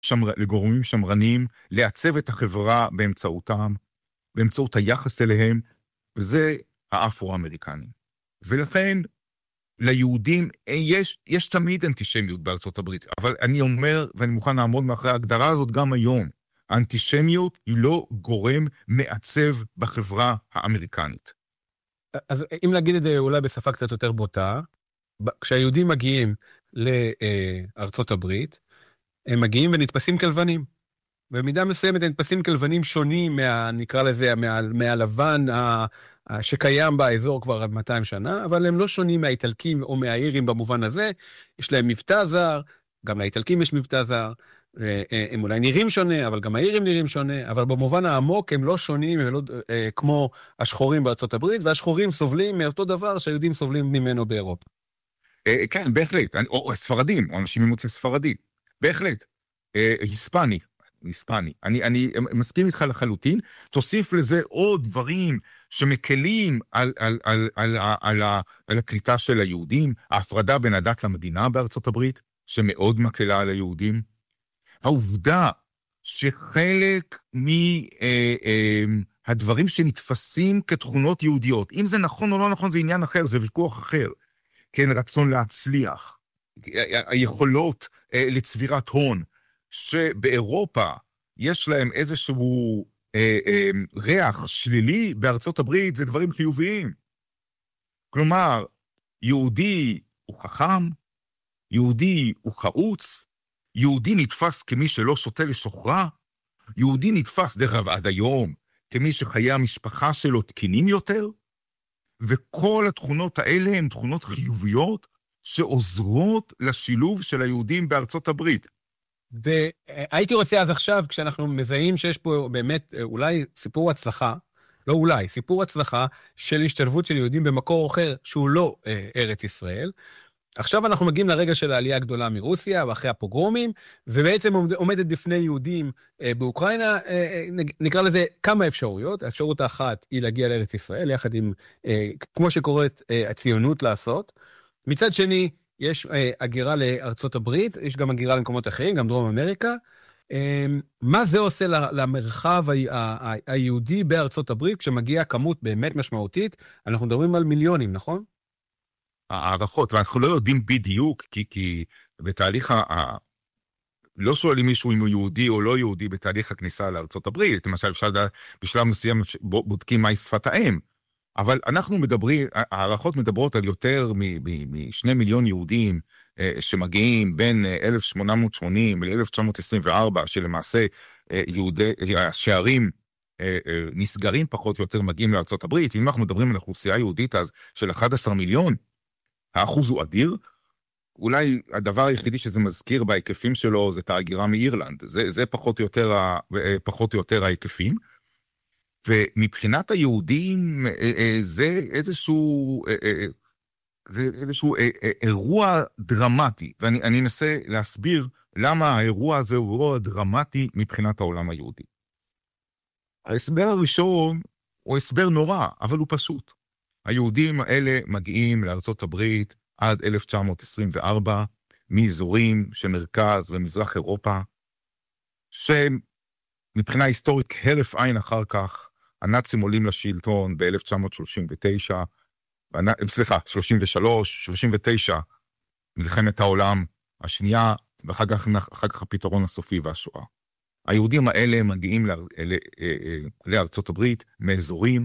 לגורמים שמרנים, לעצב את החברה באמצעותם, באמצעות היחס אליהם, וזה האפרו-אמריקנים. ולכן, ליהודים יש תמיד אנטישמיות בארצות הברית, אבל אני אומר, ואני מוכן לעמוד מאחורי ההגדרה הזאת גם היום, האנטישמיות היא לא גורם מעצב בחברה האמריקנית. אז אם נגיד את זה אולי בשפה קצת יותר בוטה, כשהיהודים מגיעים לארצות הברית, הם מגיעים ונתפסים כלבנים. במידה מסוימת הם נתפסים כלבנים שונים נקרא לזה, מהלבן שקיים באזור כבר 200 שנה, אבל הם לא שונים מהאיטלקים או מהאירים במובן הזה, יש להם מבטא זר, גם לאיטלקים יש מבטא זר, הם אולי נראים שונה, אבל גם האירים נראים שונה, אבל במובן העמוק הם לא שונים כמו השחורים בארצות הברית, והשחורים סובלים מאותו דבר שהיהודים סובלים ממנו באירופה. כן, בהחלט, או ספרדים, או אנשים ממוצא ספרדי, בהחלט, היספני, אני מסכים איתך לחלוטין, תוסיף לזה עוד דברים שמקלים על הקליטה של היהודים, ההפרדה בין הדת למדינה בארצות הברית, שמאוד מקלה על היהודים, העובדה שחלק מהדברים שנתפסים כתכונות יהודיות, אם זה נכון או לא נכון זה עניין אחר, זה ויכוח אחר, כן, רצון להצליח, היכולות לצבירת הון, שבאירופה יש להם איזשהו ריח שלילי, בארצות הברית זה דברים חיוביים. כלומר, יהודי הוא חכם, יהודי הוא חרוץ, יהודי נתפס כמי שלא שותה לשוכרה, יהודי נתפס דרך אגב עד היום כמי שחיי המשפחה שלו תקינים יותר, וכל התכונות האלה הן תכונות חיוביות שעוזרות לשילוב של היהודים בארצות הברית. והייתי רוצה אז עכשיו, כשאנחנו מזהים שיש פה באמת אולי סיפור הצלחה, לא אולי, סיפור הצלחה של השתלבות של יהודים במקור אחר שהוא לא ארץ ישראל, עכשיו אנחנו מגיעים לרגע של העלייה הגדולה מרוסיה, ואחרי הפוגרומים, ובעצם עומדת בפני יהודים באוקראינה, נקרא לזה כמה אפשרויות. האפשרות האחת היא להגיע לארץ ישראל, יחד עם, כמו שקוראת הציונות לעשות. מצד שני, יש הגירה לארצות הברית, יש גם הגירה למקומות אחרים, גם דרום אמריקה. מה זה עושה למרחב היהודי בארצות הברית, כשמגיעה כמות באמת משמעותית? אנחנו מדברים על מיליונים, נכון? הערכות, ואנחנו לא יודעים בדיוק, כי בתהליך לא שואלים מישהו אם הוא יהודי או לא יהודי בתהליך הכניסה לארצות הברית, למשל אפשר בשלב מסוים בודקים מהי שפת האם, אבל אנחנו מדברים, הערכות מדברות על יותר מ2 מיליון יהודים שמגיעים בין 1880 ל-1924, שלמעשה השערים נסגרים פחות או יותר מגיעים לארצות הברית. אם אנחנו מדברים על אוכלוסייה יהודית אז של 11 מיליון, האחוז הוא אדיר. אולי הדבר היחידי שזה מזכיר בהיקפים שלו זה את ההגירה מאירלנד, זה פחות או יותר ההיקפים. ומבחינת היהודים זה איזשהו אירוע דרמטי, ואני אנסה להסביר למה האירוע הזה הוא אירוע דרמטי מבחינת העולם היהודי. ההסבר הראשון הוא הסבר נורא, אבל הוא פשוט. היהודים האלה מגיעים לארצות הברית עד 1924, מאזורים של מרכז ומזרח אירופה, שמבחינה היסטורית כהרף עין אחר כך, הנאצים עולים לשלטון ב-1939, 33, 39, מלחמת העולם השנייה, ואחר כך הפתרון הסופי והשואה. היהודים האלה מגיעים לארצות הברית מאזורים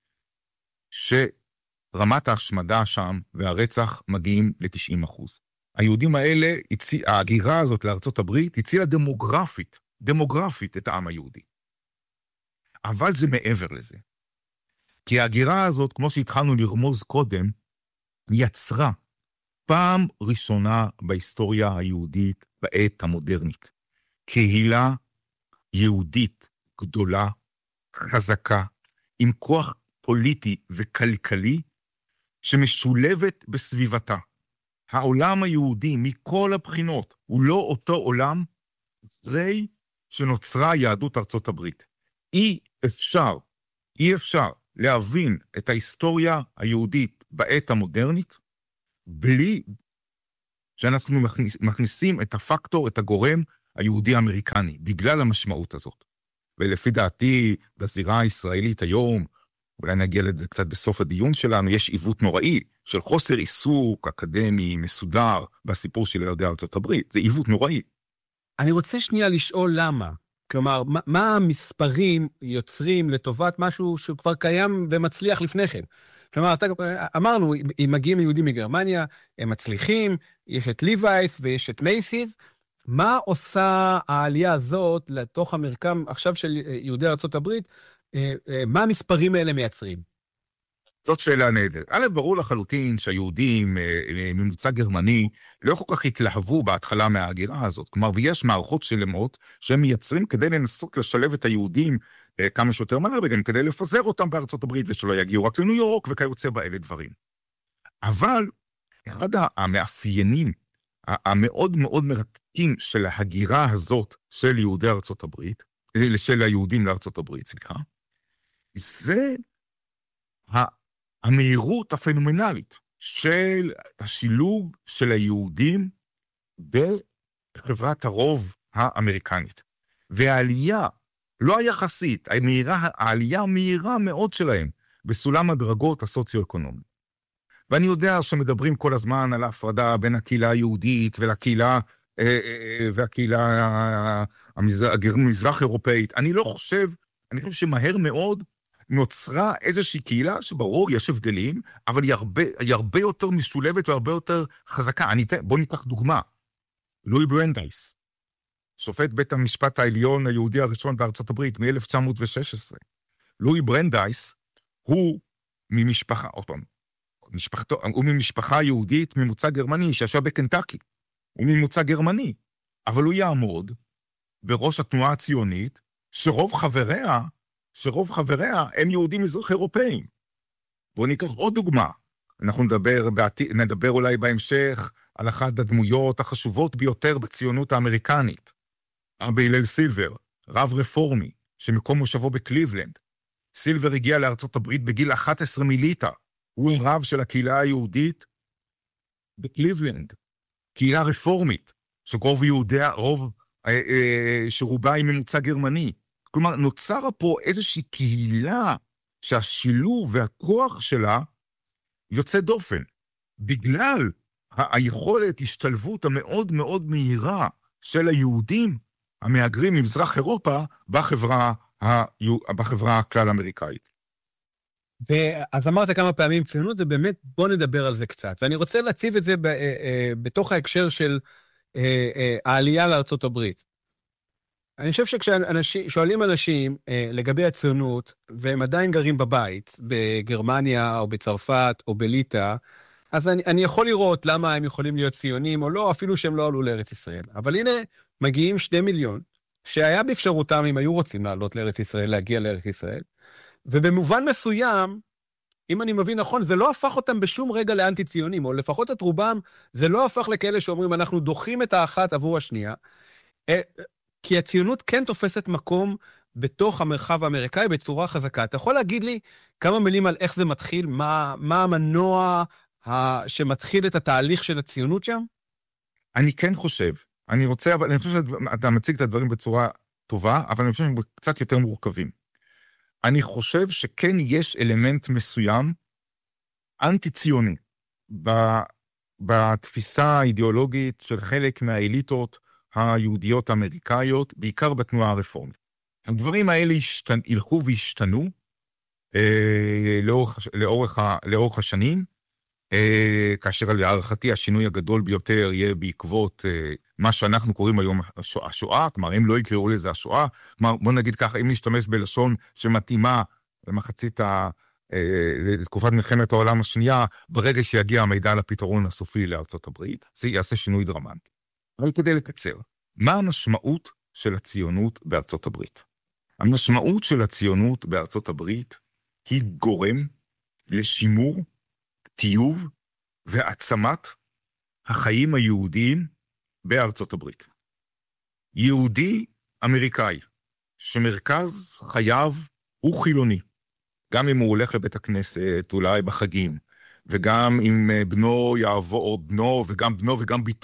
שרמת ההשמדה שם והרצח מגיעים ל-90%. היהודים האלה, ההגירה הזאת לארצות הברית, הצילה דמוגרפית את העם היהודי. אבל זה מעבר לזה. כי ההגירה הזאת, כמו שהתחלנו לרמוז קודם, יצרה פעם ראשונה בהיסטוריה היהודית בעת המודרנית. קהילה יהודית גדולה, חזקה, עם כוח פוליטי וכלכלי, שמשולבת בסביבתה. העולם היהודי מכל הבחינות הוא לא אותו עולם, אחרי שנוצרה יהדות ארצות הברית. אי אפשר להבין את ההיסטוריה היהודית בעת המודרנית, בלי שאנחנו מכניסים את הפקטור, את הגורם היהודי האמריקני, בגלל המשמעות הזאת. ולפי דעתי, בזירה הישראלית היום, אולי נגיע לזה קצת בסוף הדיון שלנו, יש עיוות נוראי של חוסר עיסוק אקדמי מסודר בסיפור של יהודי ארצות הברית. זה עיוות נוראי. אני רוצה שנייה לשאול למה. כלומר, מה המספרים יוצרים לטובת משהו שכבר קיים ומצליח לפני כן? כלומר, אמרנו, אם מגיעים יהודים מגרמניה, הם מצליחים, יש את ליווייס ויש את מייסיס. מה עושה העלייה הזאת לתוך המרקם עכשיו של יהודי ארצות הברית? מה המספרים האלה מייצרים? זאת שאלה נהדרת. ברור לחלוטין שהיהודים ממוצא גרמני לא כל כך התלהבו בהתחלה מההגירה הזאת. כלומר, ויש מערכות שלמות שהם מייצרים כדי לנסות לשלב את היהודים כמה שיותר מהר, וגם כדי לפזר אותם בארצות הברית, ושלא יגיעו רק לניו יורק וכיוצא באלה דברים. אבל אחד המאפיינים המאוד מאוד מרתקים של ההגירה הזאת של יהודי ארצות הברית, של היהודים לארצות הברית, סליחה, זה המהירות הפנומנלית של השילוב של היהודים בחברת הרוב האמריקנית. והעלייה, לא היחסית, העלייה המהירה מאוד שלהם בסולם הדרגות הסוציו-אקונומי. ואני יודע שמדברים כל הזמן על ההפרדה בין הקהילה היהודית ולקהילה המזרח אירופאית. אני חושב שמהר מאוד נוצרה איזושהי קהילה שברור יש הבדלים, אבל היא הרבה יותר משולבת והרבה יותר חזקה. בוא ניקח דוגמה. לואי ברנדייס, שופט בית המשפט העליון היהודי הראשון בארצות הברית מ-1916. לואי ברנדייס הוא ממשפחה יהודית ממוצא גרמני שישב בקנטקי. הוא ממוצא גרמני, אבל הוא יעמוד בראש התנועה הציונית שרוב חבריה הם יהודים מזרח אירופאים. בואו ניקח עוד דוגמה. אנחנו נדבר אולי בהמשך על אחת הדמויות החשובות ביותר בציונות האמריקנית. רבי הלל סילבר, רב רפורמי, שמקום מושבו בקליבלנד. סילבר הגיע לארצות הברית בגיל 11 מליטא. הוא רב של הקהילה היהודית בקליבלנד. קהילה רפורמית, שרובה היא ממוצא גרמני. כלומר, נוצרה פה איזושהי קהילה שהשילוב והכוח שלה יוצא דופן. בגלל היכולת השתלבות המאוד מאוד מהירה של היהודים המהגרים ממזרח אירופה בחברה הכלל אמריקאית. אז אמרת כמה פעמים ציונות, זה באמת, בוא נדבר על זה קצת. ואני רוצה להציב את זה בתוך ההקשר של העלייה לארצות הברית. אני חושב שכששואלים אנשים לגבי הציונות, והם עדיין גרים בבית, בגרמניה או בצרפת או בליטא, אז אני יכול לראות למה הם יכולים להיות ציונים או לא, אפילו שהם לא עלו לארץ ישראל. אבל הנה, מגיעים 2 מיליון, שהיה באפשרותם, אם היו רוצים לעלות לארץ ישראל, להגיע לארץ ישראל, ובמובן מסוים, אם אני מבין נכון, זה לא הפך אותם בשום רגע לאנטי-ציונים, או לפחות את רובם, זה לא הפך לכאלה שאומרים, אנחנו דוחים את האחת עבור השנייה, כי הציונות כן תופסת מקום בתוך המרחב האמריקאי בצורה חזקה. אתה יכול להגיד לי כמה מילים על איך זה מתחיל, מה המנוע שמתחיל את התהליך של הציונות שם? אני כן חושב, אני חושב שאתה מציג את הדברים בצורה טובה, אבל אני חושב שהם קצת יותר מורכבים. אני חושב שכן יש אלמנט מסוים אנטי-ציוני בתפיסה האידיאולוגית של חלק מהאליטות היהודיות האמריקאיות, בעיקר בתנועה הרפורמית. הדברים האלה ילכו והשתנו לאורך השנים, כאשר להערכתי השינוי הגדול ביותר יהיה בעקבות מה שאנחנו קוראים היום השואה, כלומר אם לא יקראו לזה השואה, כלומר בוא נגיד ככה, אם נשתמש בלשון שמתאימה למחצית לתקופת מלחמת העולם השנייה, ברגע שיגיע המידע לפתרון הסופי לארצות הברית, זה יעשה שינוי דרמטי. אבל כדי לקצר, מה המשמעות של הציונות בארצות הברית? המשמעות של הציונות בארצות הברית היא גורם לשימור, טיוב ועצמת החיים היהודיים בארצות הברית. יהודי אמריקאי שמרכז חייו הוא חילוני, גם אם הוא הולך לבית הכנסת, אולי בחגים, וגם אם בנו וגם ביתו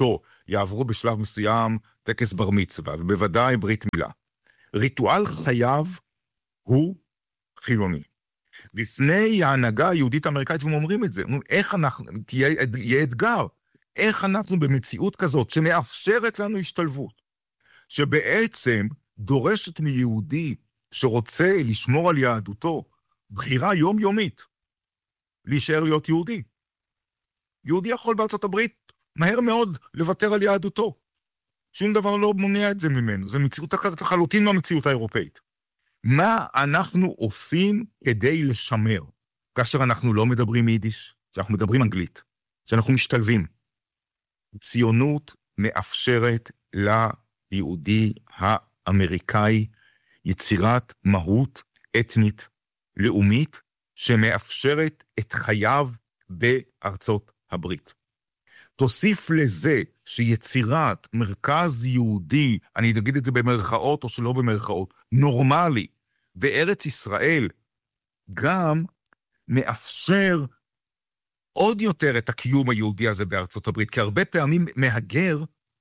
יעברו בשלב מסוים טקס בר מצווה, ובוודאי ברית מילה. ריטואל חייו הוא חילוני. לפני ההנהגה היהודית האמריקאית, הם אומרים את זה, איך אנחנו, יהיה אתגר, איך אנחנו במציאות כזאת שמאפשרת לנו השתלבות, שבעצם דורשת מיהודי שרוצה לשמור על יהדותו, בחירה יומיומית, להישאר להיות יהודי. יהודי יכול בארצות הברית מהר מאוד לוותר על יהדותו. שום דבר לא מונע את זה ממנו, זה מציאות אחרת לחלוטין מהמציאות האירופאית. מה אנחנו עושים כדי לשמר, כאשר אנחנו לא מדברים יידיש, שאנחנו מדברים אנגלית, שאנחנו משתלבים? ציונות מאפשרת ליהודי האמריקאי יצירת מהות אתנית לאומית שמאפשרת את חייו בארצות הברית. תוסיף לזה שיצירת מרכז יהודי, אני אגיד את זה במרכאות או שלא במרכאות, נורמלי, בארץ ישראל, גם מאפשר עוד יותר את הקיום היהודי הזה בארצות הברית, כי הרבה פעמים מהגר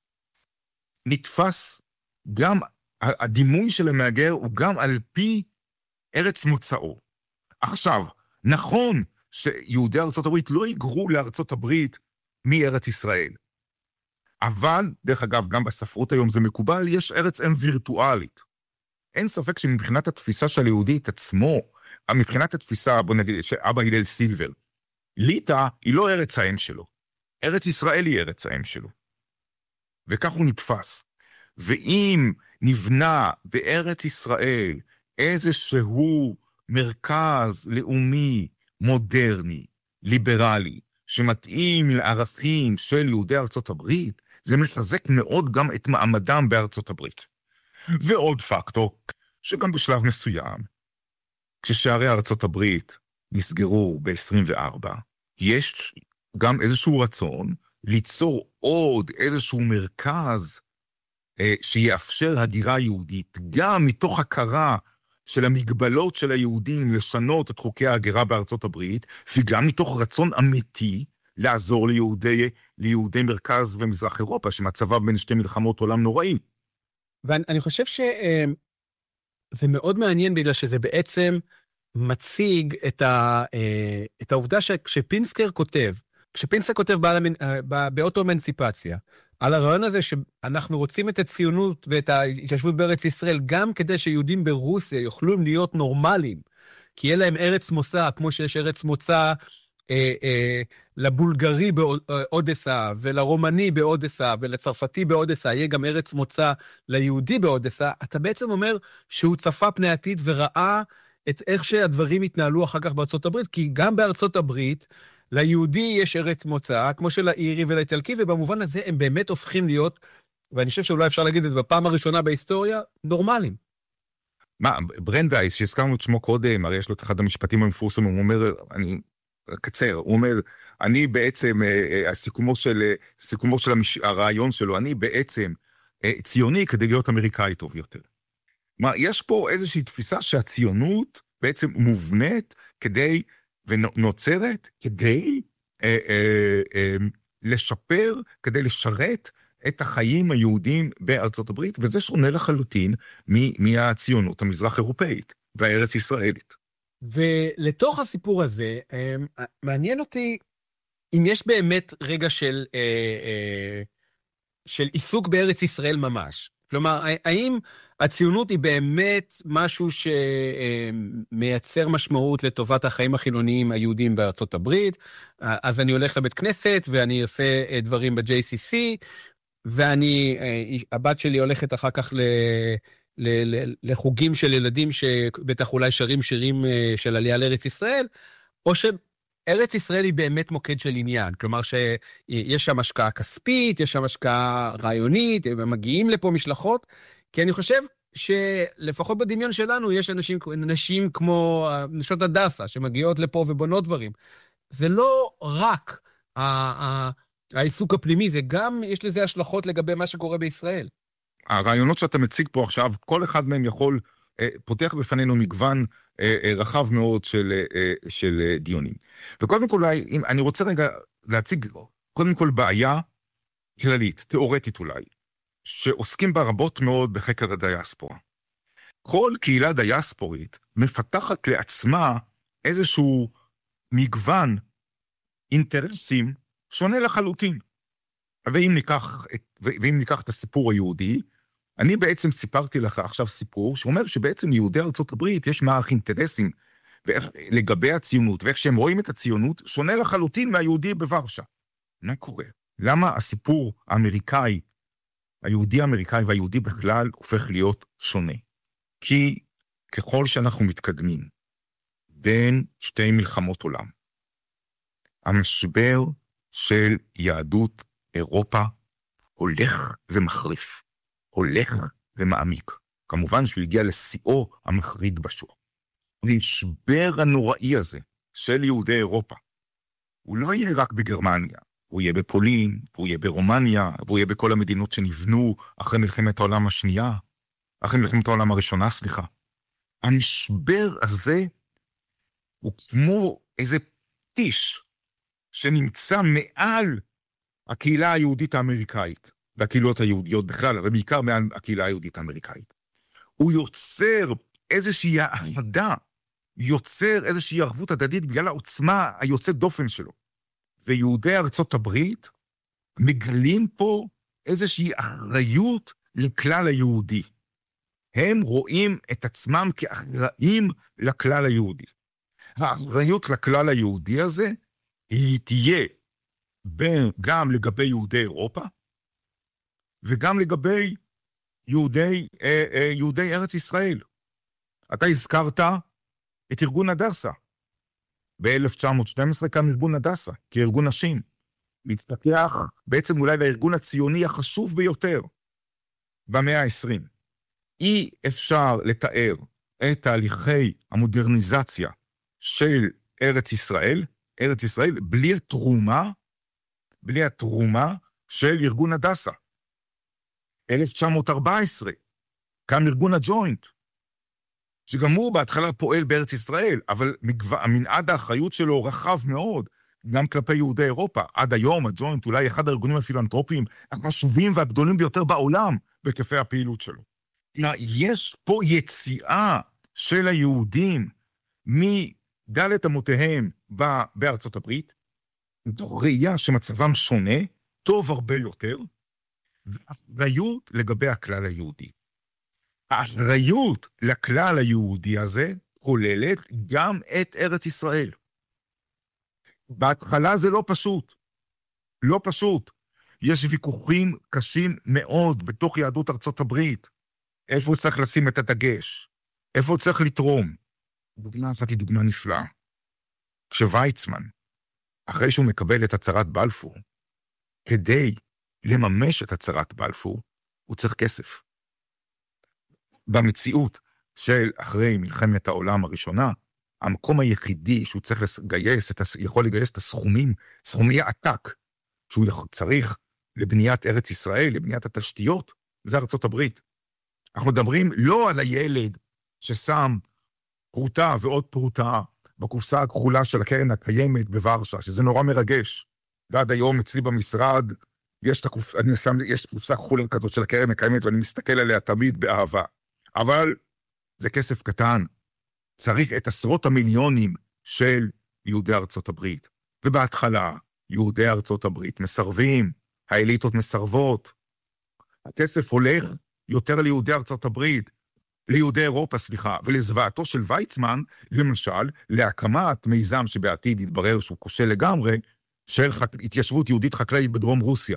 נתפס, גם הדימוי של המהגר הוא גם על פי ארץ מוצאו. עכשיו, נכון שיהודי ארצות הברית לא יגרו לארצות הברית מארץ ישראל, אבל, דרך אגב, גם בספרות היום זה מקובל, יש ארץ אם וירטואלית. אין ספק שמבחינת התפיסה של היהודי את עצמו, מבחינת התפיסה, בוא נגיד, שאבא הלל סילבר, ליטא היא לא ארץ האם שלו, ארץ ישראל היא ארץ האם שלו. וכך הוא נתפס. ואם נבנה בארץ ישראל איזשהו מרכז לאומי, מודרני, ליברלי, שמתאים לערכים של יהודי ארצות הברית, זה מחזק מאוד גם את מעמדם בארצות הברית. ועוד פקטור, שגם בשלב מסוים, כששערי ארצות הברית נסגרו ב-24, יש גם איזשהו רצון ליצור עוד איזשהו מרכז שיאפשר הגירה יהודית, גם מתוך הכרה של המגבלות של היהודים לשנות את חוקי ההגירה בארצות הברית, וגם מתוך רצון אמיתי לעזור ליהודי מרכז ומזרח אירופה, שמצבם בין שתי מלחמות עולם נוראי. ואני חושב שזה מאוד מעניין, בגלל שזה בעצם מציג את העובדה שכשפינסקר כותב, באוטו-אמנציפציה, על הרעיון הזה שאנחנו רוצים את הציונות ואת ההתיישבות בארץ ישראל, גם כדי שיהודים ברוסיה יוכלו להיות נורמליים, כי יהיה להם ארץ מוצא, כמו שיש ארץ מוצא לבולגרי באודסה, ולרומני באודסה, ולצרפתי באודסה, יהיה גם ארץ מוצא ליהודי באודסה, אתה בעצם אומר שהוא צפה פני עתיד וראה את איך שהדברים התנהלו אחר כך בארצות הברית, כי גם בארצות הברית, ליהודי יש ארץ מוצא, כמו של האירי ולאיטלקי, ובמובן הזה הם באמת הופכים להיות, ואני חושב שאולי אפשר להגיד את זה בפעם הראשונה בהיסטוריה, נורמליים. מה, ברנדייס, שהזכרנו את שמו קודם, הרי יש לו את אחד המשפטים המפורסמים, הוא אומר, אני קצר, הוא אומר, אני בעצם, סיכומו של הרעיון שלו, אני בעצם ציוני כדי להיות אמריקאי טוב יותר. מה, יש פה איזושהי תפיסה שהציונות בעצם מובנית כדי, ונוצרת כדי לשפר, כדי לשרת את החיים היהודים בארצות הברית, וזה שונה לחלוטין מהציונות המזרח אירופאית והארץ ישראלית. ולתוך הסיפור הזה, מעניין אותי אם יש באמת רגע של עיסוק בארץ ישראל ממש. כלומר, האם הציונות היא באמת משהו שמייצר משמעות לטובת החיים החילוניים היהודיים בארצות הברית? אז אני הולך לבית כנסת ואני עושה דברים ב-JCC, הבת שלי הולכת אחר כך לחוגים של ילדים שבטח אולי שרים שירים של עלייה לארץ ישראל, או שארץ ישראל היא באמת מוקד של עניין, כלומר שיש שם השקעה כספית, יש שם השקעה רעיונית, הם מגיעים לפה משלחות, כי אני חושב שלפחות בדמיון שלנו יש אנשים כמו נשות הדסה שמגיעות לפה ובונות דברים. זה לא רק העיסוק הפנימי, זה גם יש לזה השלכות לגבי מה שקורה בישראל. הרעיונות שאתה מציג פה עכשיו, כל אחד מהם יכול, פותח בפנינו מגוון רחב מאוד של דיונים. וקודם כל, אני רוצה רגע להציג, קודם כל בעיה כללית, תיאורטית אולי, שעוסקים בה רבות מאוד בחקר הדיאספורה. כל קהילה דיאספורית מפתחת לעצמה איזשהו מגוון אינטרסים שונה לחלוטין. ואם ניקח את הסיפור היהודי, אני בעצם סיפרתי לך עכשיו סיפור שאומר שבעצם יהודי ארצות הברית יש מערך אינטרסים לגבי הציונות, ואיך שהם רואים את הציונות שונה לחלוטין מהיהודי בוורשה. מה קורה? למה הסיפור האמריקאי, היהודי האמריקאי והיהודי בכלל הופך להיות שונה? כי ככל שאנחנו מתקדמים בין שתי מלחמות עולם, המשבר של יהדות אירופה הולך ומחריף, הולך ומעמיק. כמובן שהוא הגיע לשיאו המחריד בשואה. המשבר הנוראי הזה של יהודי אירופה, הוא לא יהיה רק בגרמניה, הוא יהיה בפולין, הוא יהיה ברומניה, והוא יהיה בכל המדינות שנבנו אחרי מלחמת העולם השנייה, אחרי מלחמת העולם הראשונה, סליחה. המשבר הזה הוא כמו איזה פטיש שנמצא מעל הקהילה היהודית האמריקאית, והקהילות היהודיות בכלל, אבל בעיקר מעל הקהילה היהודית האמריקאית. הוא יוצר איזושהי אהדה, יוצר איזושהי ערבות הדדית בגלל העוצמה היוצאת דופן שלו. ויהודי ארצות הברית מגלים פה איזושהי אחריות לכלל היהודי. הם רואים את עצמם כאחראים לכלל היהודי. האחריות לכלל היהודי הזה היא תהיה גם לגבי יהודי אירופה, וגם לגבי יהודי ארץ ישראל. אתה הזכרת את ארגון הדסה. ב-1912 קם ארגון הדסה, כארגון נשים. מתפתח בעצם אולי לארגון הציוני החשוב ביותר במאה ה-20. אי אפשר לתאר את תהליכי המודרניזציה של ארץ ישראל בלי התרומה של ארגון הדסה. 1914 קם ארגון הג'וינט, שגם הוא בהתחלה פועל בארץ ישראל, אבל מנעד האחריות שלו רחב מאוד, גם כלפי יהודי אירופה. עד היום הג'וינט אולי אחד הארגונים הפילנטרופיים החשובים והגדולים ביותר בעולם בכפי הפעילות שלו. יש פה יציאה של היהודים מדלת אמותיהם בארצות הברית, מתוך ראייה שמצבם שונה, טוב הרבה יותר, ואחריות לגבי הכלל היהודי. האחריות לכלל היהודי הזה כוללת גם את ארץ ישראל. בהתחלה זה לא פשוט. לא פשוט. יש ויכוחים קשים מאוד בתוך יהדות ארצות הברית. איפה הוא צריך לשים את הדגש? איפה הוא צריך לתרום? דוגמה אחת היא דוגמה נפלאה. כשוויצמן, אחרי שהוא מקבל את הצהרת בלפור, כדי לממש את הצהרת בלפור, הוא צריך כסף. במציאות של אחרי מלחמת העולם הראשונה, המקום היחידי שהוא צריך לגייס, יכול לגייס את הסכומים, סכומי העתק, שהוא צריך לבניית ארץ ישראל, לבניית התשתיות, זה ארצות הברית. אנחנו מדברים לא על הילד ששם פרוטה ועוד פרוטה בקופסה הכחולה של הקרן הקיימת בוורשה, שזה נורא מרגש. ועד היום אצלי במשרד יש קופסה כחולה כזאת של הקרן הקיימת, ואני מסתכל עליה תמיד באהבה. אבל זה כסף קטן. צריך את עשרות המיליונים של יהודי ארצות הברית. ובהתחלה יהודי ארצות הברית מסרבים, האליטות מסרבות. הכסף הולך יותר ליהודי ארצות הברית, ליהודי אירופה, ולזוועתו של ויצמן, למשל, להקמת מיזם שבעתיד יתברר שהוא כושל לגמרי, של התיישבות יהודית חקלאית בדרום רוסיה.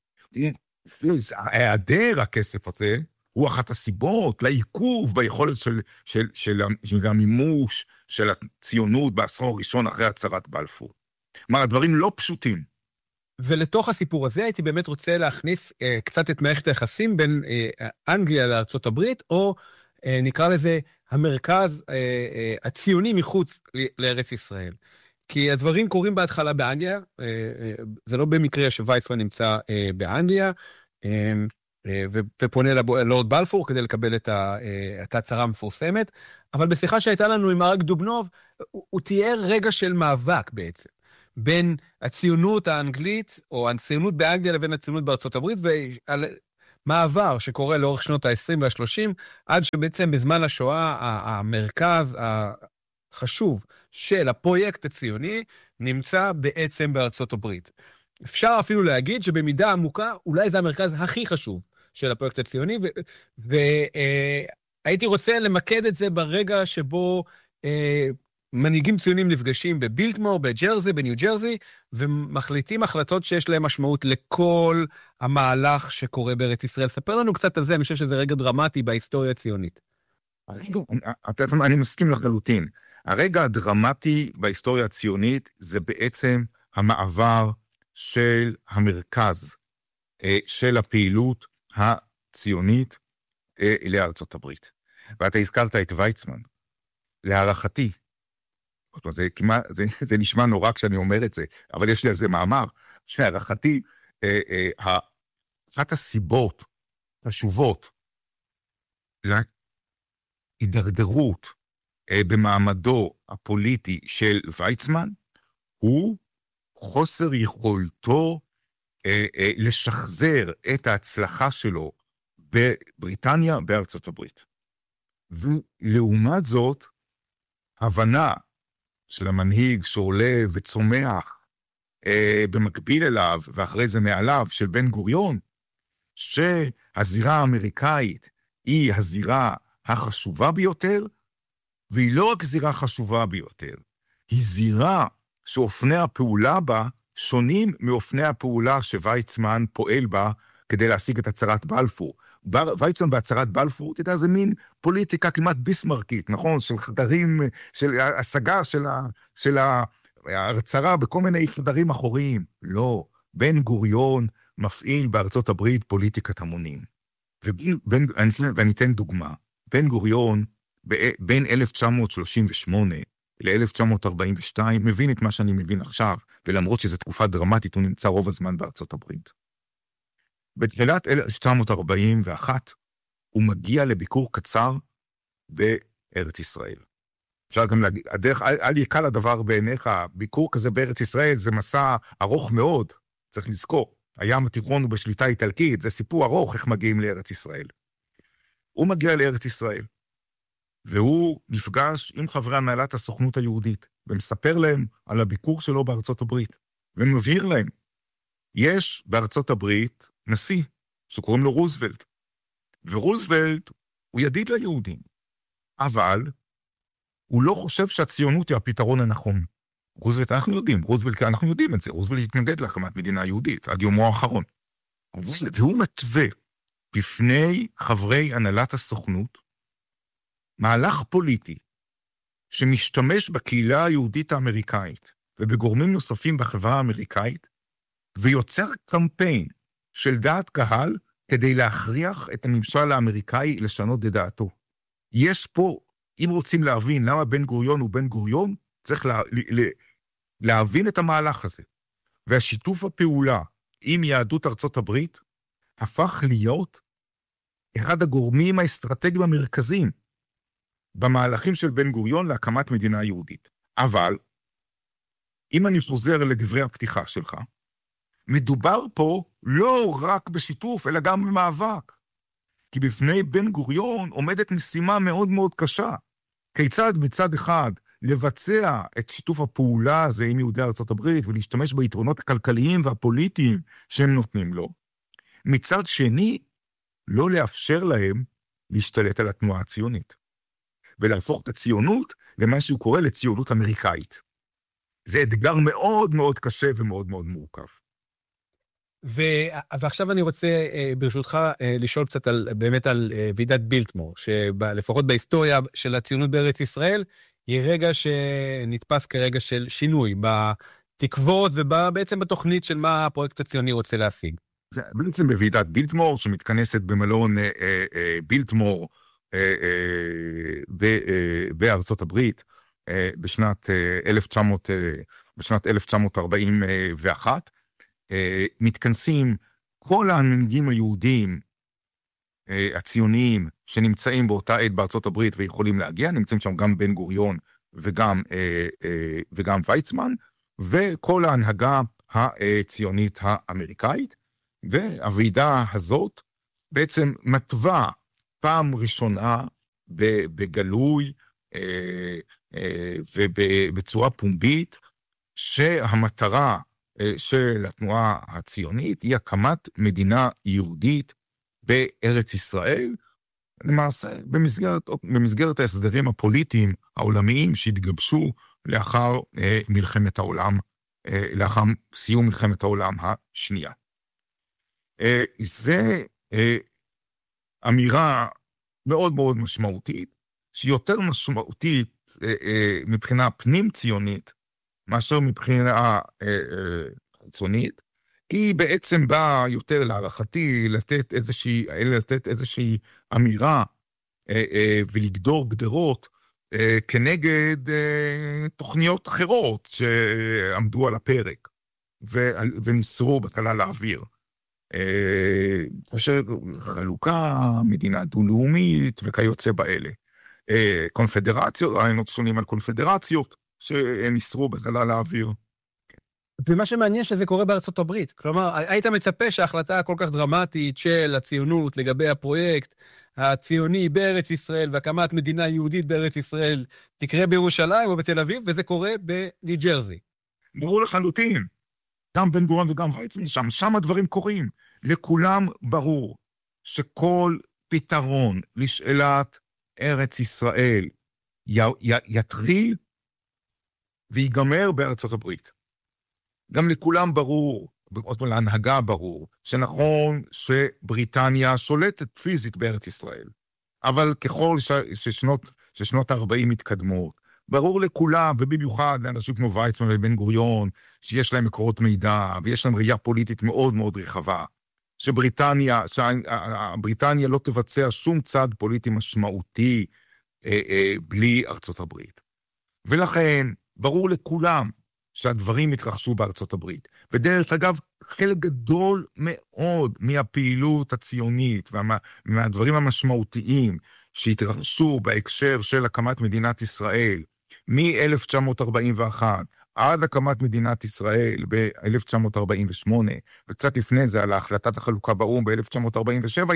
היעדר הכסף הזה הוא אחת הסיבות לעיכוב ביכולת של המימוש של הציונות בעשור הראשון אחרי הצהרת בלפור. כלומר, הדברים לא פשוטים. ולתוך הסיפור הזה הייתי באמת רוצה להכניס קצת את מערכת היחסים בין אנגליה לארצות הברית, או נקרא לזה המרכז הציוני מחוץ לארץ ישראל. כי הדברים קורים בהתחלה באנגליה, זה לא במקרה שוויצמן נמצא באנגליה, ופונה ללורד בלפור כדי לקבל את ההצהרה המפורסמת, אבל בשיחה שהייתה לנו עם אריק דובנוב, הוא תיאר רגע של מאבק בעצם, בין הציונות האנגלית, או הציונות באנגליה לבין הציונות בארצות הברית, ועל מעבר שקורה לאורך שנות ה-20 וה-30, עד שבעצם בזמן השואה, המרכז החשוב של הפרויקט הציוני, נמצא בעצם בארצות הברית. אפשר אפילו להגיד שבמידה עמוקה, אולי זה המרכז הכי חשוב של הפרויקט הציוני, והייתי רוצה למקד את זה ברגע שבו מנהיגים ציונים נפגשים בבילטמור, בג'רזי, בניו ג'רזי, ומחליטים החלטות שיש להם משמעות לכל המהלך שקורה בארץ ישראל. ספר לנו קצת על זה, אני חושב שזה רגע דרמטי בהיסטוריה הציונית. אני מסכים לחלוטין. הרגע הדרמטי בהיסטוריה הציונית זה בעצם המעבר של המרכז של הפעילות הציונית לארצות הברית. ואתה הזכרת את ויצמן. להערכתי, זה נשמע נורא כשאני אומר את זה, אבל יש לי על זה מאמר, שלהערכתי, אחת הסיבות חשובות להידרדרות במעמדו הפוליטי של ויצמן, הוא חוסר יכולתו לשחזר את ההצלחה שלו בבריטניה, בארצות הברית. ולעומת זאת, הבנה של המנהיג שעולה וצומח במקביל אליו, ואחרי זה מעליו, של בן גוריון, שהזירה האמריקאית היא הזירה החשובה ביותר, והיא לא רק זירה חשובה ביותר, היא זירה שאופני הפעולה בה שונים מאופני הפעולה שוויצמן פועל בה כדי להשיג את הצהרת בלפור. ויצמן בהצהרת בלפור, תדע, זה מין פוליטיקה כמעט ביסמרקית, נכון? של חדרים, של השגה של ההצהרה בכל מיני חדרים אחוריים. לא, בן גוריון מפעיל בארצות הברית פוליטיקת המונים. ואני אתן דוגמה. בן גוריון, בין 1938 ל-1942, מבין את מה שאני מבין עכשיו, ולמרות שזו תקופה דרמטית, הוא נמצא רוב הזמן בארצות הברית. בתחילת 1941, הוא מגיע לביקור קצר בארץ ישראל. אפשר גם להגיד, אל יקל הדבר בעיניך, ביקור כזה בארץ ישראל זה מסע ארוך מאוד, צריך לזכור. הים התיכון הוא בשליטה איטלקית, זה סיפור ארוך איך מגיעים לארץ ישראל. הוא מגיע לארץ ישראל, והוא נפגש עם חברי הנהלת הסוכנות היהודית, ומספר להם על הביקור שלו בארצות הברית, ומבהיר להם, יש בארצות הברית נשיא שקוראים לו רוזוולט, ורוזוולט הוא ידיד ליהודים, אבל הוא לא חושב שהציונות היא הפתרון הנכון. רוזוולט אנחנו יודעים את זה, רוזוולט התנגד להקמת מדינה יהודית עד יומו האחרון. והוא מתווה בפני חברי הנהלת הסוכנות מהלך פוליטי שמשתמש בקהילה היהודית האמריקאית ובגורמים נוספים בחברה האמריקאית, ויוצר קמפיין של דעת קהל כדי להכריח את הממשל האמריקאי לשנות את דעתו. יש פה, אם רוצים להבין למה בן גוריון הוא בן גוריון, צריך להבין את המהלך הזה. והשיתוף הפעולה עם יהדות ארצות הברית הפך להיות אחד הגורמים האסטרטגיים המרכזיים במהלכים של בן גוריון להקמת מדינה יהודית. אבל, אם אני חוזר לדברי הפתיחה שלך, מדובר פה לא רק בשיתוף, אלא גם במאבק. כי בפני בן גוריון עומדת משימה מאוד מאוד קשה. כיצד מצד אחד לבצע את שיתוף הפעולה הזה עם יהודי ארצות הברית, ולהשתמש ביתרונות הכלכליים והפוליטיים שהם נותנים לו. מצד שני, לא לאפשר להם להשתלט על התנועה הציונית. ולהפוך את הציונות למה שהוא קורא לציונות אמריקאית. זה אתגר מאוד מאוד קשה ומאוד מאוד מורכב. ועכשיו אני רוצה, ברשותך, לשאול קצת באמת על ועידת בילטמור, שלפחות בהיסטוריה של הציונות בארץ ישראל, היא רגע שנתפס כרגע של שינוי בתקוות ובעצם בתוכנית של מה הפרויקט הציוני רוצה להשיג. זה בעצם בוועידת בילטמור, שמתכנסת במלון בילטמור בארצות הברית בשנת 1941, מתכנסים כל המנהיגים היהודים הציוניים שנמצאים באותה עת בארצות הברית ויכולים להגיע, נמצאים שם גם בן גוריון וגם ויצמן, וכל ההנהגה הציונית האמריקאית, והוועידה הזאת בעצם מתווה פעם ראשונה בגלוי ובצורה פומבית, שהמטרה של התנועה הציונית היא הקמת מדינה יהודית בארץ ישראל, למעשה במסגרת ההסדרים הפוליטיים העולמיים שהתגבשו לאחר לאחר סיום מלחמת העולם השנייה. זה אמירה מאוד מאוד משמעותית, שהיא יותר משמעותית מבחינה פנים ציונית, מאשר מבחינה חיצונית, כי היא בעצם באה יותר להערכתי לתת איזושהי אמירה ולגדור גדרות כנגד תוכניות אחרות שעמדו על הפרק ונסרו בחלל האוויר. כאשר חלוקה, מדינה דו-לאומית וכיוצא באלה. קונפדרציות, רעיונות שונים על קונפדרציות שנסרו בחלל האוויר. ומה שמעניין שזה קורה בארצות הברית. כלומר, היית מצפה שההחלטה הכל כך דרמטית של הציונות לגבי הפרויקט הציוני בארץ ישראל והקמת מדינה יהודית בארץ ישראל תקרה בירושלים או בתל אביב, וזה קורה בניו ג'רזי. ברור לחלוטין. גם בן גוריון וגם ויצמן שם הדברים קורים. לכולם ברור שכל פתרון לשאלת ארץ ישראל יתחיל ויגמר בארצות הברית. גם לכולם ברור, להנהגה ברור, שנכון שבריטניה שולטת פיזית בארץ ישראל. אבל ככל ששנות ה-40 מתקדמות, ברור לכולם, ובמיוחד לאנשים כמו ויצמן ובן גוריון, שיש להם מקורות מידע, ויש להם ראייה פוליטית מאוד מאוד רחבה, שבריטניה לא תבצע שום צעד פוליטי משמעותי בלי ארצות הברית. ולכן, ברור לכולם שהדברים התרחשו בארצות הברית. ודרך אגב, חלק גדול מאוד מהפעילות הציונית, ומהדברים המשמעותיים שהתרחשו בהקשר של הקמת מדינת ישראל, מ-1941 עד הקמת מדינת ישראל ב-1948, וקצת לפני זה על החלטת החלוקה באו"ם ב-1947,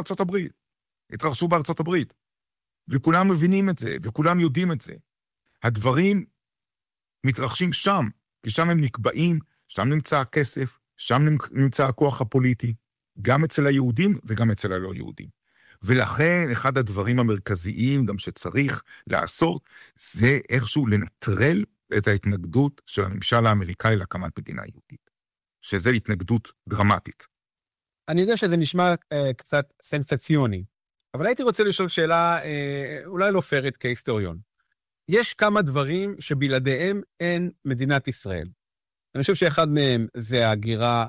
התרחשו בארצות הברית. וכולם מבינים את זה, וכולם יודעים את זה. הדברים מתרחשים שם, כי שם הם נקבעים, שם נמצא הכסף, שם נמצא הכוח הפוליטי, גם אצל היהודים וגם אצל הלא יהודים. ולכן אחד הדברים המרכזיים גם שצריך לעשות, זה איכשהו לנטרל את ההתנגדות של הממשל האמריקאי להקמת מדינה יהודית, שזה התנגדות דרמטית. אני יודע שזה נשמע קצת סנסציוני, אבל הייתי רוצה לשאול שאלה אולי לא פיירית כהיסטוריון. יש כמה דברים שבלעדיהם אין מדינת ישראל. אני חושב שאחד מהם זה ההגירה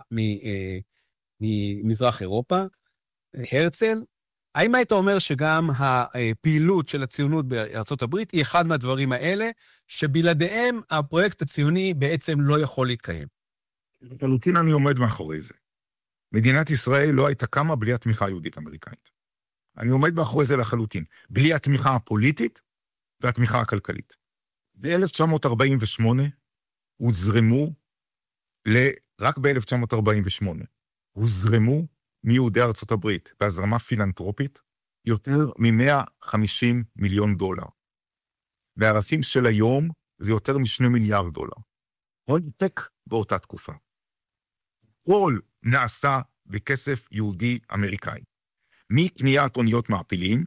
ממזרח אירופה, הרצל. האם היית אומר שגם הפעילות של הציונות בארצות הברית היא אחד מהדברים האלה, שבלעדיהם הפרויקט הציוני בעצם לא יכול להתקיים? לחלוטין אני עומד מאחורי זה. מדינת ישראל לא הייתה קמה בלי התמיכה היהודית אמריקאית. אני עומד מאחורי זה לחלוטין. בלי התמיכה הפוליטית והתמיכה הכלכלית. ב-1948 הוזרמו, רק ב-1948, הוזרמו מיהודי ארצות הברית, בהזרמה פילנטרופית, יותר מ-150 מיליון דולר. בערכים של היום זה יותר מ2 מיליארד דולר. הולטק באותה תקופה. כל נעשה בכסף יהודי אמריקאי. מקניית אוניות מעפילים,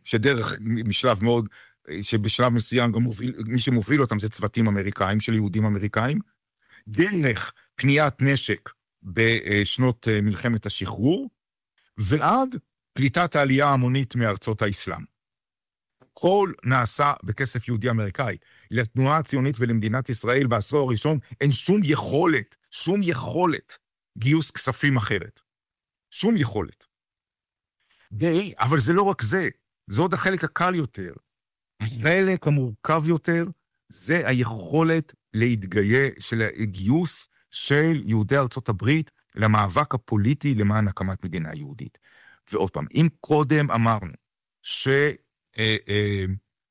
שבשלב מסוים גם מי שמוביל אותם זה צוותים אמריקאים, של יהודים אמריקאים, דרך קניית נשק בשנות מלחמת השחרור, ועד פליטת העלייה המונית מארצות האסלאם. כל נעשה בכסף יהודי אמריקאי. לתנועה הציונית ולמדינת ישראל בעשור הראשון אין שום יכולת גיוס כספים אחרת. שום יכולת. אבל זה לא רק זה, זה עוד החלק הקל יותר. החלק המורכב יותר, זה היכולת של הגיוס של יהודי ארצות הברית למאבק הפוליטי למען הקמת מדינה יהודית. ועוד פעם, אם קודם אמרנו שהיהודים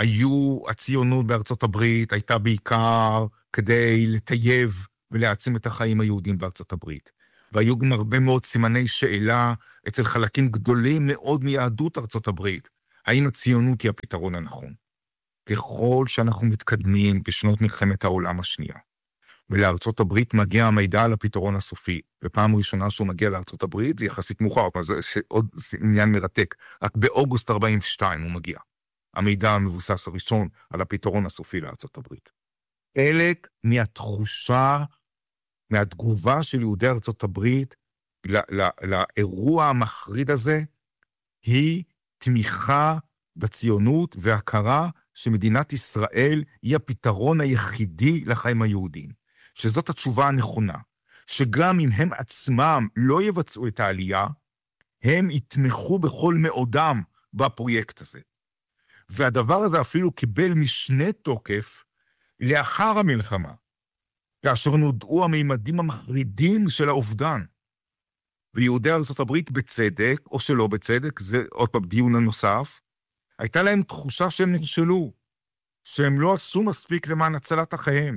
הציונות בארצות הברית הייתה בעיקר כדי לטייב ולהעצים את החיים היהודים בארצות הברית. והיו גם הרבה מאוד סימני שאלה אצל חלקים גדולים מאוד מיהדות ארצות הברית. האם הציונות היא הפתרון הנכון? ככל שאנחנו מתקדמים בשנות מלחמת העולם השנייה, ולארצות הברית מגיע המידע על הפתרון הסופי, ופעם ראשונה שהוא מגיע לארצות הברית, זה יחסית מאוחר, זה עוד עניין מרתק, רק באוגוסט 42 הוא מגיע. המידע המבוסס הראשון על הפתרון הסופי לארצות הברית. חלק מהתחושה, מהתגובה של יהודי ארצות הברית לאירוע המחריד הזה, היא תמיכה בציונות והכרה שמדינת ישראל היא הפתרון היחידי לחיים היהודים. שזאת התשובה הנכונה. שגם אם הם עצמם לא יבצעו את העלייה, הם יתמכו בכל מאודם בפרויקט הזה. והדבר הזה אפילו קיבל משנה תוקף לאחר המלחמה, כאשר נודעו הממדים המחרידים של האובדן. ויהודי ארצות הברית בצדק, או שלא בצדק, זה עוד פעם דיון הנוסף, הייתה להם תחושה שהם נכשלו, שהם לא עשו מספיק למען הצלת החיים.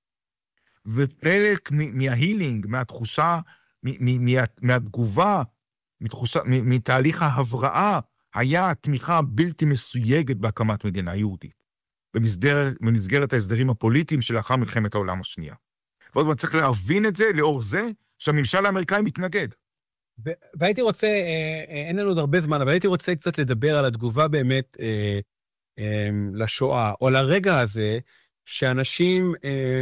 וחלק מההילינג, מהתחושה, מהתגובה, מתהליך ההבראה, היה התמיכה הבלתי מסויגת בהקמת מדינה יהודית, במסגרת ההסדרים הפוליטיים שלאחר מלחמת העולם השנייה. ועוד פעם צריך להבין את זה לאור זה שהממשל האמריקאי מתנגד. והייתי רוצה, אין לנו עוד הרבה זמן, אבל הייתי רוצה קצת לדבר על התגובה באמת לשואה, או לרגע הזה שאנשים,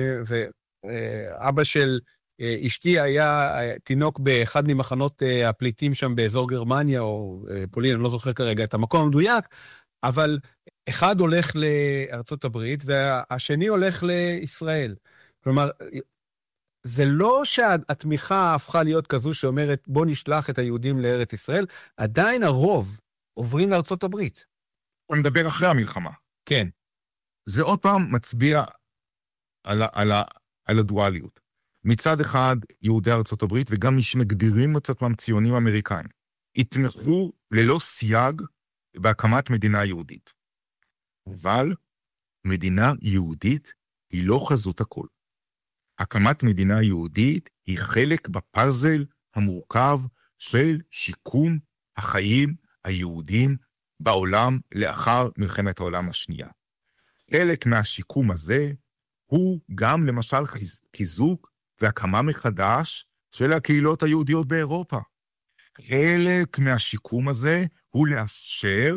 ואבא של אשתי היה תינוק באחד ממחנות הפליטים שם באזור גרמניה, או פולין, אני לא זוכר כרגע את המקום המדויק, אבל אחד הולך לארצות הברית, והשני הולך לישראל. כלומר, זה לא שהתמיכה הפכה להיות כזו שאומרת, בוא נשלח את היהודים לארץ ישראל, עדיין הרוב עוברים לארצות הברית. הוא מדבר אחרי המלחמה. כן. זה עוד פעם מצביע על הדואליות. מצד אחד, יהודי ארצות הברית, וגם מי שמגדירים את עצמם ציונים אמריקאים, התמכו ללא סייג בהקמת מדינה יהודית. אבל מדינה יהודית היא לא חזות הכל. הקמת מדינה יהודית היא חלק בפאזל המורכב של שיקום החיים היהודים בעולם לאחר מלחמת העולם השנייה. חלק מהשיקום הזה הוא גם למשל חיזוק והקמה מחדש של הקהילות היהודיות באירופה. חלק מהשיקום הזה הוא לאפשר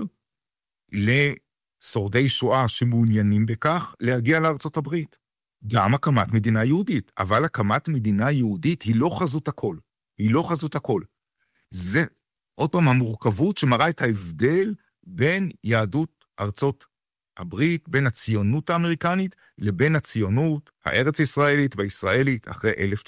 לשורדי שואה שמעוניינים בכך להגיע לארצות הברית. גם הקמת מדינה יהודית, אבל הקמת מדינה יהודית היא לא חזות הכל. היא לא חזות הכל. זה עוד פעם המורכבות שמראה את ההבדל בין יהדות ארצות הברית, בין הציונות האמריקנית לבין הציונות הארץ ישראלית והישראלית אחרי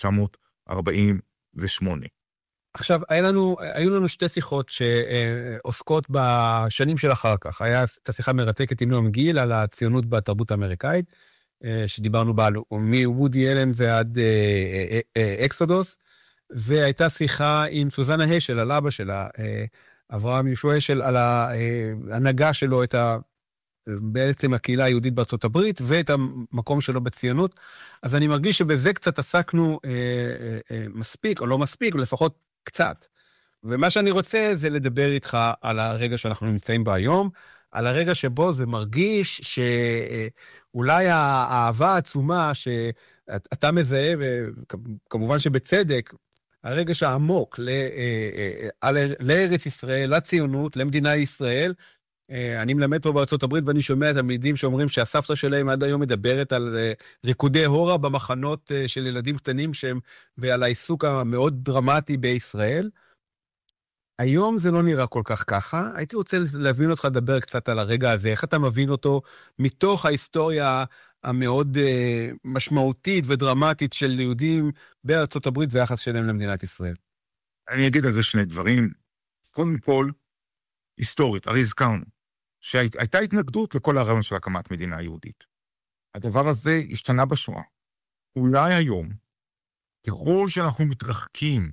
1948. עכשיו, היו לנו שתי שיחות שעוסקות בשנים של אחר כך. היה את השיחה מרתקת עם נועם גיל על הציונות בתרבות האמריקאית, שדיברנו בה מוודי אלן ועד אקסודוס, והייתה שיחה עם סוזנה השל, על אבא שלה, אברהם ישוע השל, על ההנהגה שלו, בעצם הקהילה היהודית בארצות הברית, ואת המקום שלו בציונות. אז אני מרגיש שבזה קצת עסקנו מספיק, או לא מספיק, או לפחות קצת. ומה שאני רוצה זה לדבר איתך על הרגע שאנחנו נמצאים בה היום, על הרגע שבו זה מרגיש שאולי האהבה העצומה שאתה מזהה, וכמובן שבצדק, הרגש העמוק לארץ ישראל, לציונות, למדינה ישראל. אני מלמד פה בארצות הברית ואני שומע תלמידים שאומרים שהסבתא שלהם עד היום מדברת על ריקודי הורה במחנות של ילדים קטנים ועל העיסוק המאוד דרמטי בישראל. היום זה לא נראה כל כך ככה. הייתי רוצה להזמין אותך לדבר קצת על הרגע הזה, איך אתה מבין אותו מתוך ההיסטוריה המאוד משמעותית ודרמטית של יהודים בארצות הברית ויחס שלהם למדינת ישראל. אני אגיד על זה שני דברים. קודם כל, היסטורית, הרי הזכרנו, שהייתה התנגדות לכל הרעיון של הקמת מדינה יהודית. הדבר הזה השתנה בשואה. אולי היום, ככל שאנחנו מתרחקים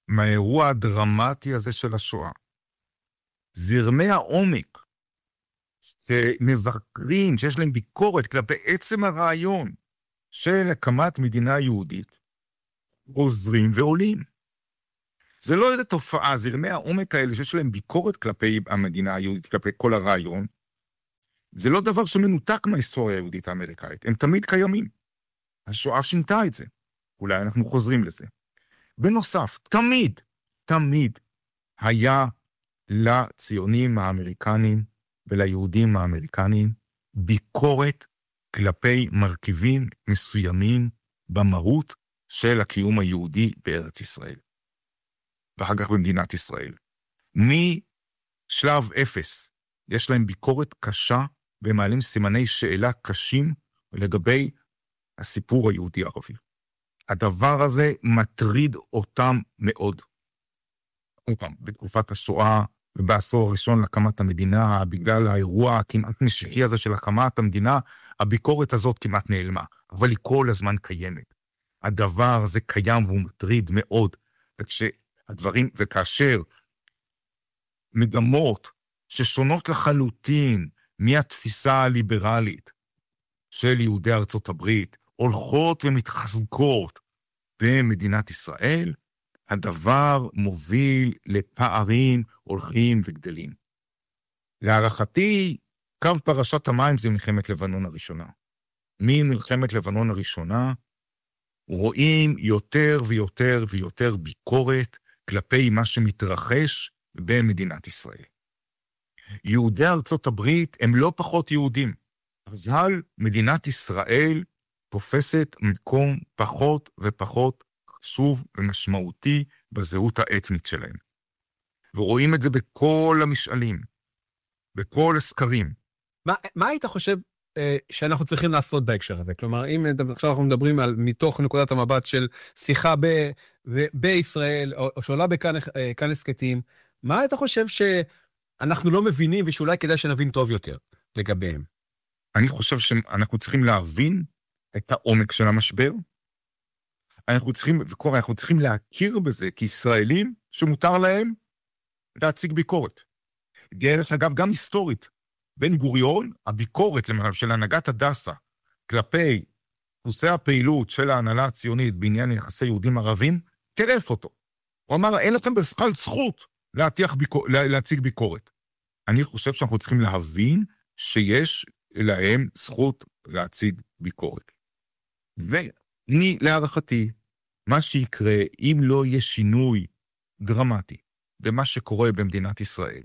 מהאירוע הדרמטי הזה של השואה, זרמי העומק שמבקרים, שיש להם ביקורת כלפי עצם הרעיון של הקמת מדינה יהודית, עוזרים ועולים. זה לא איזו תופעה, זרמי העומק האלה שיש להם ביקורת כלפי המדינה היהודית, כלפי כל הרעיון, זה לא דבר שמנותק מההיסטוריה היהודית האמריקאית, הם תמיד קיימים. השואה שינתה את זה, אולי אנחנו חוזרים לזה. בנוסף, תמיד היה לציונים האמריקנים וליהודים האמריקנים ביקורת כלפי מרכיבים מסוימים במהות של הקיום היהודי בארץ ישראל. ואחר כך במדינת ישראל. משלב אפס, יש להם ביקורת קשה, והם מעלים סימני שאלה קשים לגבי הסיפור היהודי-ערבי. הדבר הזה מטריד אותם מאוד. בתקופת השואה, ובעשור הראשון להקמת המדינה, בגלל האירוע הכמעט משיחי הזה של הקמת המדינה, הביקורת הזאת כמעט נעלמה, אבל היא כל הזמן קיימת. הדבר הזה קיים והוא מטריד מאוד, וכאשר מגמות ששונות לחלוטין מהתפיסה הליברלית של יהודי ארצות הברית, הולכות ומתחזקות במדינת ישראל, הדבר מוביל לפערים הולכים וגדלים. להערכתי, קו פרשת המים זה מלחמת לבנון הראשונה. ממלחמת לבנון הראשונה, רואים יותר ויותר ויותר ביקורת כלפי מה שמתרחש במדינת ישראל. יהודי ארצות הברית הם לא פחות יהודים. אבל מדינת ישראל תופסת מקום פחות ופחות חשוב ומשמעותי בזהות האתנית שלהם. ורואים את זה בכל המשאלים, בכל הסקרים. מה היית חושב שאנחנו צריכים לעשות בהקשר הזה? כלומר, אם עכשיו אנחנו מדברים על מתוך נקודת המבט של שיחה בישראל, או שעולה בכאן הסקטים, מה היית חושב שאנחנו לא מבינים ושאולי כדאי שנבין טוב יותר לגביהם? אני חושב שאנחנו צריכים להבין את העומק של המשבר. אנחנו צריכים להכיר בזה כישראלים שמותר להם להציג ביקורת. דרך אגב, גם היסטורית. בן גוריון, הביקורת למשל של הנהגת הדסה כלפי נושא הפעילות של ההנהלה הציונית בעניין יחסי יהודים ערבים, תרס אותו. הוא אמר, אין לכם בכלל זכות להציג ביקורת. אני חושב שאנחנו צריכים להבין שיש להם זכות להציג ביקורת. להערכתי, מה שיקרה אם לא יהיה שינוי דרמטי במה שקורה במדינת ישראל,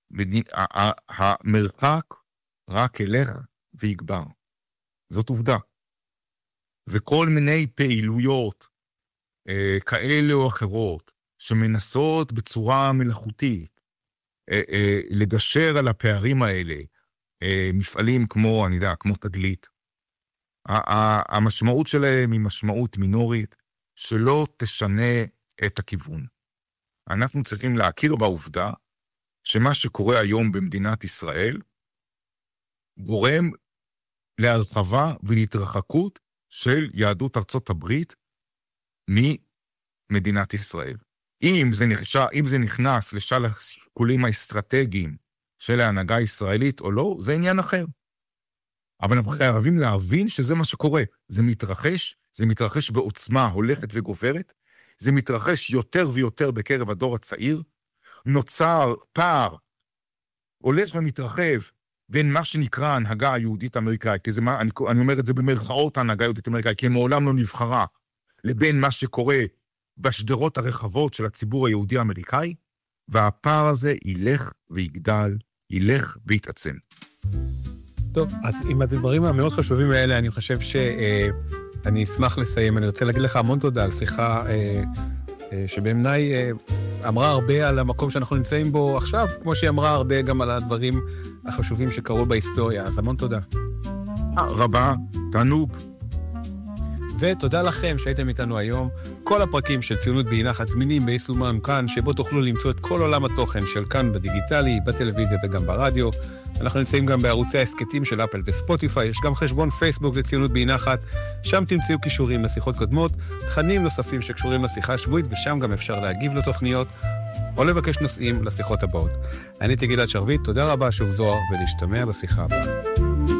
המרחק רק ילך ויגבר. זאת עובדה. וכל מיני פעילויות כאלה או אחרות שמנסות בצורה מלאכותית לגשר על הפערים האלה, מפעלים כמו, אני יודע, כמו תגלית, המשמעות שלהם היא משמעות מינורית שלא תשנה את הכיוון. אנחנו צריכים להכיר בעובדה שמה שקורה היום במדינת ישראל גורם להרחבה ולהתרחקות של יהדות ארצות הברית ממדינת ישראל. אם זה נכנס לשל השיקולים האסטרטגיים של ההנהגה הישראלית או לא, זה עניין אחר. אבל אנחנו חייבים להבין שזה מה שקורה. זה מתרחש בעוצמה הולכת וגוברת, זה מתרחש יותר ויותר בקרב הדור הצעיר, נוצר פער, הולך ומתרחב בין מה שנקרא ההנהגה היהודית האמריקאית, כי אני אומר את זה במרכאות ההנהגה היהודית האמריקאית, כי מעולם לא נבחרה, לבין מה שקורה בשדרות הרחבות של הציבור היהודי האמריקאי, והפער הזה ילך ויגדל, ילך ויתעצם. טוב, אז עם הדברים המאוד חשובים האלה, אני חושב שאני אשמח לסיים. אני רוצה להגיד לך המון תודה על שיחה שבעיניי אמרה הרבה על המקום שאנחנו נמצאים בו עכשיו, כמו שהיא אמרה הרבה גם על הדברים החשובים שקרו בהיסטוריה. אז המון תודה. רבה, תענוג. ותודה לכם שהייתם איתנו היום. כל הפרקים של ציונות באי נחת זמינים ביישומם כאן, שבו תוכלו למצוא את כל עולם התוכן של כאן בדיגיטלי, בטלוויזיה וגם ברדיו. אנחנו נמצאים גם בערוצי העסקטים של אפל וספוטיפיי, יש גם חשבון פייסבוק לציונות באי נחת, שם תמצאו קישורים לשיחות קודמות, תכנים נוספים שקשורים לשיחה השבועית, ושם גם אפשר להגיב לתוכניות. או לבקש נושאים לשיחות הבאות. אני גלעד שרביט, תודה רבה שוב זוהר, ולהשתמע בשיחה הבאה.